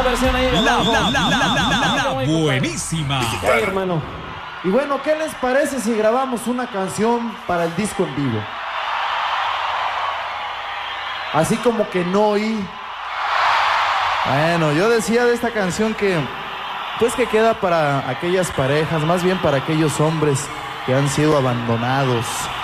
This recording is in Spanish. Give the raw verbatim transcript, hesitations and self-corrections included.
versión ahí de La, abajo. la, la, la, la, la, Muy buenísima. Ay, hermano. Y bueno, ¿qué les parece si grabamos una canción para el disco en vivo? Así como que no oí. Bueno, yo decía de esta canción que, pues que queda para aquellas parejas, más bien para aquellos hombres que han sido abandonados,